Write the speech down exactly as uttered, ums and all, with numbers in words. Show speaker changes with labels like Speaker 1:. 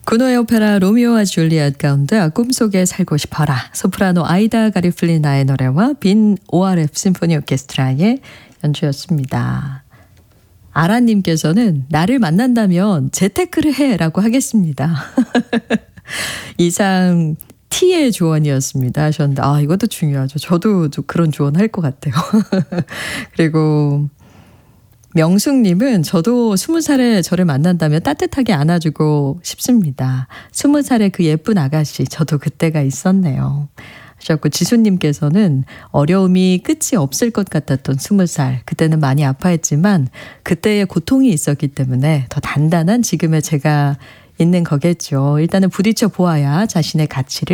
Speaker 1: 군호의 오페라 로미오와 줄리엣 가운데 꿈속에 살고 싶어라. 소프라노 아이다 가리플리나의 노래와 빈 오알에프 심포니 오케스트라의 연주였습니다. 아라님께서는 나를 만난다면 재테크를 해라고 하겠습니다. 이상 T의 조언이었습니다 하셨는데 아 이것도 중요하죠. 저도 좀 그런 조언 할 것 같아요. 그리고 명숙님은 저도 스무 살에 저를 만난다면 따뜻하게 안아주고 싶습니다. 스무 살의 그 예쁜 아가씨 저도 그때가 있었네요. 하셨고 지수님께서는 어려움이 끝이 없을 것 같았던 스무 살 그때는 많이 아파했지만 그때의 고통이 있었기 때문에 더 단단한 지금의 제가 있는 거겠죠. 일단은 부딪혀 보아야 자신의 가치를